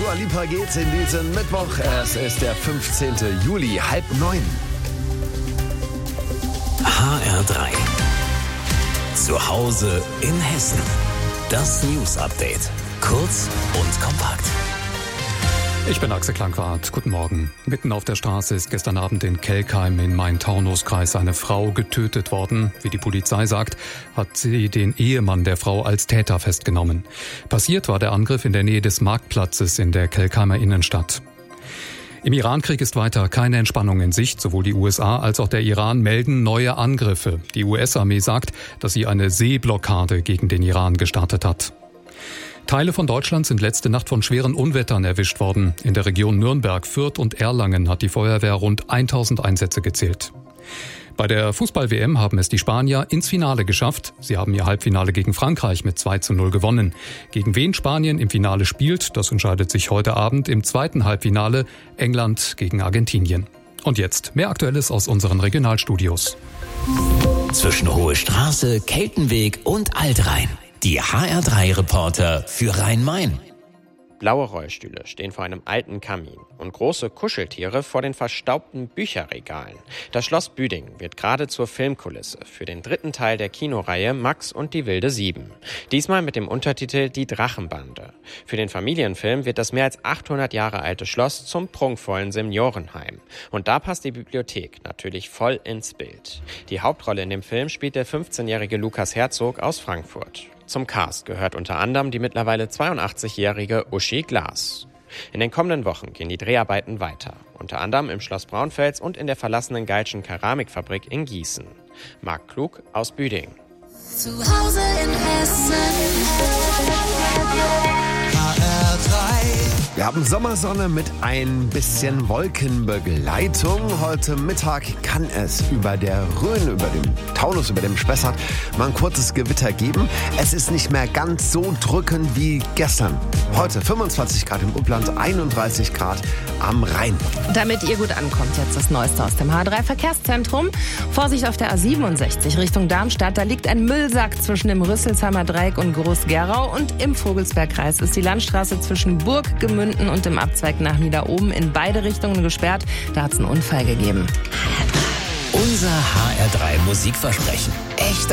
Dua Lipa geht's in diesen Mittwoch. Es ist der 15. Juli, 8:30. HR3. Zu Hause in Hessen. Das News-Update. Kurz und kompakt. Ich bin Axel Klankwart. Guten Morgen. Mitten auf der Straße ist gestern Abend in Kelkheim in Main-Taunus-Kreis eine Frau getötet worden. Wie die Polizei sagt, hat sie den Ehemann der Frau als Täter festgenommen. Passiert war der Angriff in der Nähe des Marktplatzes in der Kelkheimer Innenstadt. Im Irankrieg ist weiter keine Entspannung in Sicht. Sowohl die USA als auch der Iran melden neue Angriffe. Die US-Armee sagt, dass sie eine Seeblockade gegen den Iran gestartet hat. Teile von Deutschland sind letzte Nacht von schweren Unwettern erwischt worden. In der Region Nürnberg, Fürth und Erlangen hat die Feuerwehr rund 1000 Einsätze gezählt. Bei der Fußball-WM haben es die Spanier ins Finale geschafft. Sie haben ihr Halbfinale gegen Frankreich mit 2:0 gewonnen. Gegen wen Spanien im Finale spielt, das entscheidet sich heute Abend im zweiten Halbfinale England gegen Argentinien. Und jetzt mehr Aktuelles aus unseren Regionalstudios. Zwischen Hohe Straße, Keltenweg und Altrhein. Die HR3-Reporter für Rhein-Main. Blaue Rollstühle stehen vor einem alten Kamin und große Kuscheltiere vor den verstaubten Bücherregalen. Das Schloss Büdingen wird gerade zur Filmkulisse für den dritten Teil der Kinoreihe Max und die wilde 7. Diesmal mit dem Untertitel Die Drachenbande. Für den Familienfilm wird das mehr als 800 Jahre alte Schloss zum prunkvollen Seniorenheim. Und da passt die Bibliothek natürlich voll ins Bild. Die Hauptrolle in dem Film spielt der 15-jährige Lukas Herzog aus Frankfurt. Zum Cast gehört unter anderem die mittlerweile 82-jährige Uschi Glas. In den kommenden Wochen gehen die Dreharbeiten weiter, unter anderem im Schloss Braunfels und in der verlassenen Geitschen Keramikfabrik in Gießen. Marc Klug aus Büdingen. Zu Hause in Hessen. Wir haben Sommersonne mit ein bisschen Wolkenbegleitung. Heute Mittag kann es über der Rhön, über dem Taunus, über dem Spessart mal ein kurzes Gewitter geben. Es ist nicht mehr ganz so drückend wie gestern. Heute 25 Grad im Upland, 31 Grad am Rhein. Damit ihr gut ankommt, jetzt das Neueste aus dem H3-Verkehrszentrum. Vorsicht auf der A67 Richtung Darmstadt. Da liegt ein Müllsack zwischen dem Rüsselsheimer Dreieck und Groß-Gerau. Und im Vogelsbergkreis ist die Landstraße zwischen Burg, Gemünden und dem Abzweig nach Niederoben in beide Richtungen gesperrt. Da hat es einen Unfall gegeben. Unser HR3 Musikversprechen. Echt